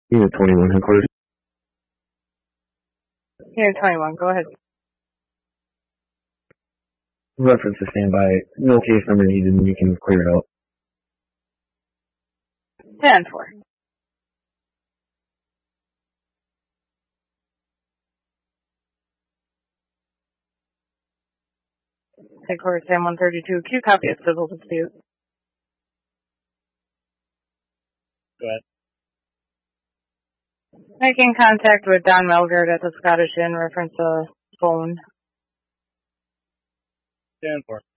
Unit 21 headquarters. Unit 21, go ahead. Reference to standby. No case number needed, and you can clear it out. 10-4. Headquarters Sam 132, Q copy of civil dispute. Go ahead. Making contact with Don Melgard at the Scottish Inn, reference a phone. 10-4.